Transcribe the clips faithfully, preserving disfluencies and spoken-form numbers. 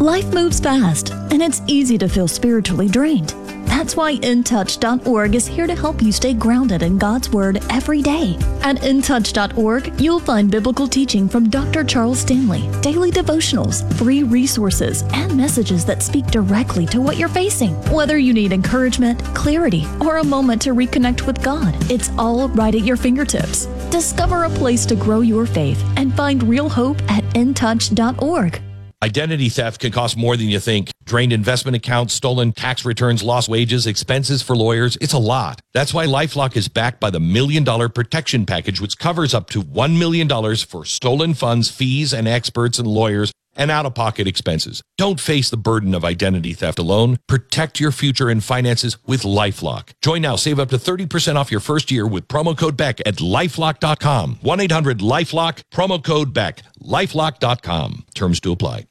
Life moves fast, and it's easy to feel spiritually drained. That's why in touch dot org is here to help you stay grounded in God's Word every day. At in touch dot org, you'll find biblical teaching from Doctor Charles Stanley, daily devotionals, free resources, and messages that speak directly to what you're facing. Whether you need encouragement, clarity, or a moment to reconnect with God, it's all right at your fingertips. Discover a place to grow your faith and find real hope at in touch dot org. Identity theft can cost more than you think. Drained investment accounts, stolen tax returns, lost wages, expenses for lawyers. It's a lot. That's why LifeLock is backed by the Million Dollar Protection Package, which covers up to one million dollars for stolen funds, fees, and experts and lawyers, and out-of-pocket expenses. Don't face the burden of identity theft alone. Protect your future and finances with LifeLock. Join now. Save up to thirty percent off your first year with promo code Beck at lifelock dot com. one eight hundred lifelock, promo code Beck, lifelock dot com. Terms to apply.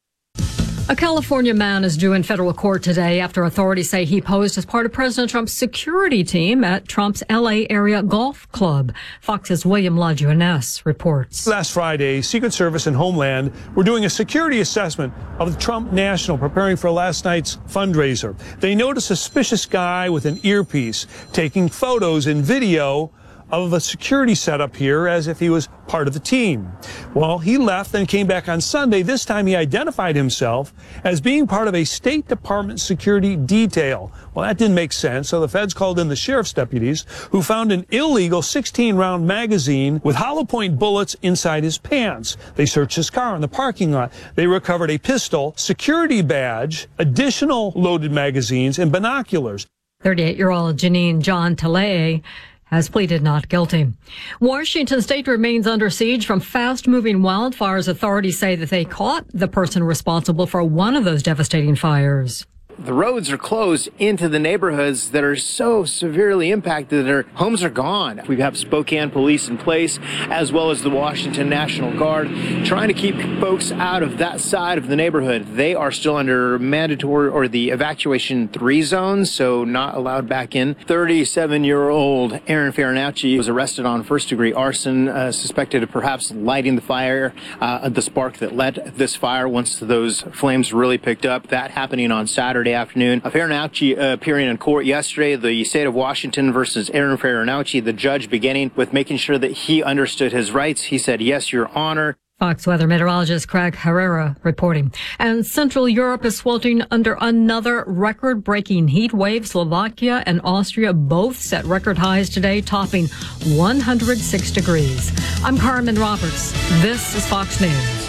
A California man is due in federal court today after authorities say he posed as part of President Trump's security team at Trump's L A area golf club. Fox's William LaJeunesse reports. Last Friday, Secret Service and Homeland were doing a security assessment of the Trump National preparing for last night's fundraiser. They noticed a suspicious guy with an earpiece taking photos and video of a security setup here as if he was part of the team. Well, he left and came back on Sunday. This time he identified himself as being part of a State Department security detail. Well, that didn't make sense, so the feds called in the sheriff's deputies who found an illegal sixteen round magazine with hollow point bullets inside his pants. They searched his car in the parking lot. They recovered a pistol, security badge, additional loaded magazines, and binoculars. thirty-eight-year-old Janine John Talay has pleaded not guilty. Washington state remains under siege from fast-moving wildfires. Authorities say that they caught the person responsible for one of those devastating fires. The roads are closed into the neighborhoods that are so severely impacted that their homes are gone. We have Spokane police in place, as well as the Washington National Guard, trying to keep folks out of that side of the neighborhood. They are still under mandatory or the evacuation three zones, so not allowed back in. thirty-seven-year-old Aaron Farinacci was arrested on first-degree arson, uh, suspected of perhaps lighting the fire, uh, the spark that led this fire once those flames really picked up. That happening on Saturday afternoon. Farinacci uh, appearing in court yesterday, the state of Washington versus Aaron Farinacci, the judge beginning with making sure that he understood his rights. He said, "Yes, Your Honor." Fox weather meteorologist Craig Herrera reporting. And Central Europe is sweltering under another record-breaking heat wave. Slovakia and Austria both set record highs today, topping one hundred six degrees. I'm Carmen Roberts. This is Fox News.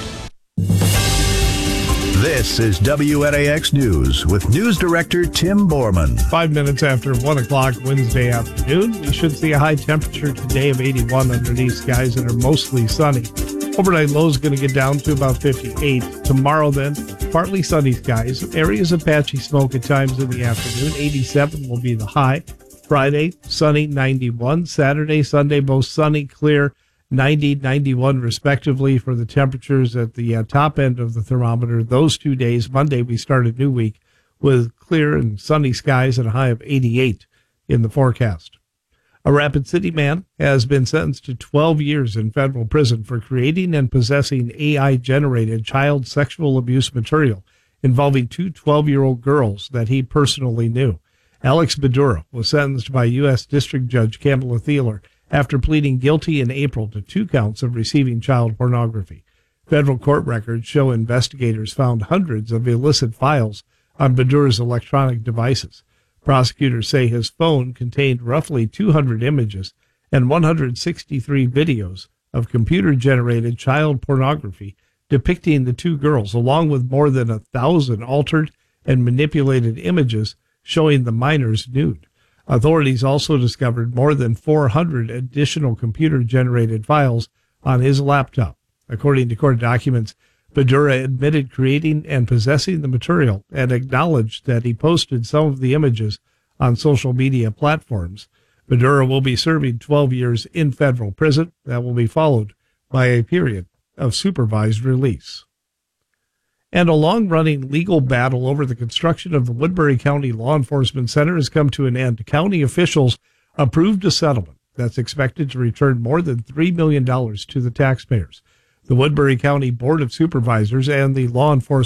This is W N A X News with News Director Tim Borman. Five minutes after one o'clock Wednesday afternoon, we should see a high temperature today of eighty-one underneath skies that are mostly sunny. Overnight low is going to get down to about fifty-eight. Tomorrow then, partly sunny skies, areas of patchy smoke at times in the afternoon. eighty-seven will be the high. Friday, sunny, ninety-one. Saturday, Sunday, both sunny, clear, ninety, ninety-one respectively for the temperatures at the uh, top end of the thermometer. Those two days, Monday, we start a new week with clear and sunny skies and a high of eighty-eight in the forecast. A Rapid City man has been sentenced to twelve years in federal prison for creating and possessing A I-generated child sexual abuse material involving two twelve-year-old girls that he personally knew. Alex Badura was sentenced by U S District Judge Kamala Thieler after pleading guilty in April to two counts of receiving child pornography. Federal court records show investigators found hundreds of illicit files on Badura's electronic devices. Prosecutors say his phone contained roughly two hundred images and one hundred sixty-three videos of computer-generated child pornography depicting the two girls, along with more than a thousand altered and manipulated images showing the minors nude. Authorities also discovered more than four hundred additional computer-generated files on his laptop. According to court documents, Badura admitted creating and possessing the material and acknowledged that he posted some of the images on social media platforms. Badura will be serving twelve years in federal prison. That will be followed by a period of supervised release. And a long-running legal battle over the construction of the Woodbury County Law Enforcement Center has come to an end. County officials approved a settlement that's expected to return more than three million dollars to the taxpayers. The Woodbury County Board of Supervisors and the Law Enforcement